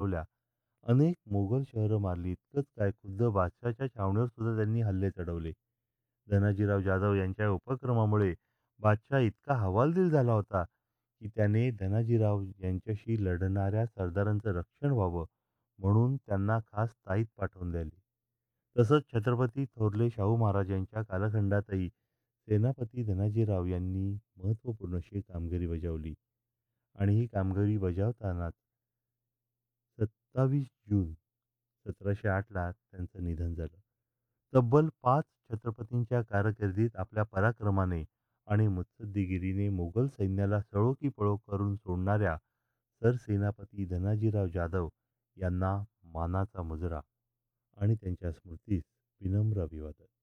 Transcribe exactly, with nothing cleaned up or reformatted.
लढवल्या. अनेक मोगल शहरं मारली. इतकंच काय खुद्द बादशहाच्या छावणीवर सुद्धा त्यांनी हल्ले चढवले. धनाजीराव जाधव यांच्या उपक्रमामुळे बादशाह इतका हवालदिल झाला होता, की त्याने धनाजीराव यांच्याशी लढणाऱ्या सरदारांचं रक्षण व्हावं म्हणून त्यांना खास ताईत पाठवून द्याली. तसंच छत्रपती थोरले शाहू महाराज यांच्या कालखंडातही सेनापती धनाजीराव यांनी महत्त्वपूर्ण अशी कामगिरी बजावली आणि ही कामगिरी बजावतानाच सत्तावीस जून सतराशे आठला त्यांचं निधन झालं. तब्बल पाच छत्रपतींच्या कारकिर्दीत आपल्या पराक्रमाने आणि मुत्सद्देगिरीने मोगल सैन्याला सळो की पळो करून सोडणाऱ्या सरसेनापती धनाजीराव जाधव यांना मानाचा मुजरा आणि त्यांच्या स्मृतीस विनम्र अभिवादन.